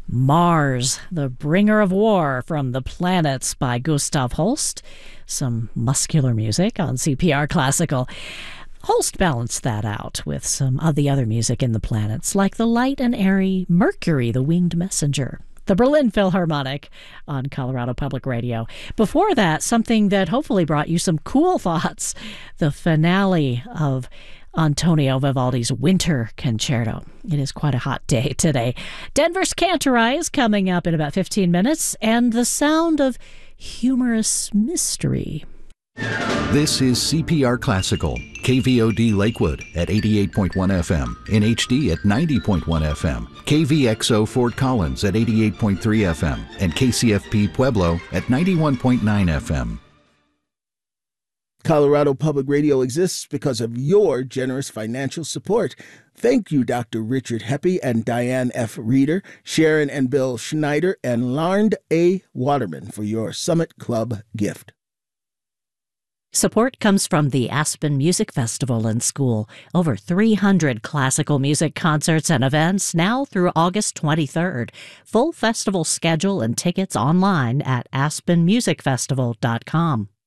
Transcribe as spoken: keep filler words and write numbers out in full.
Mars, the Bringer of War from the Planets by Gustav Holst. Some muscular music on C P R Classical. Holst balanced that out with some of the other music in the Planets, like the light and airy Mercury, the Winged Messenger. The Berlin Philharmonic on Colorado Public Radio. Before that, something that hopefully brought you some cool thoughts, the finale of Antonio Vivaldi's Winter Concerto. It is quite a hot day today. Denver's Cantorai is coming up in about fifteen minutes, and the sound of humorous mystery. This is C P R Classical, K V O D Lakewood at eighty-eight point one F M, in H D at ninety point one F M, K V X O Fort Collins at eighty-eight point three F M, and K C F P Pueblo at ninety-one point nine F M. Colorado Public Radio exists because of your generous financial support. Thank you, Doctor Richard Heppy and Diane F. Reeder, Sharon and Bill Schneider, and Larnd A. Waterman for your Summit Club gift. Support comes from the Aspen Music Festival and School. Over three hundred classical music concerts and events now through August twenty-third. Full festival schedule and tickets online at aspen music festival dot com.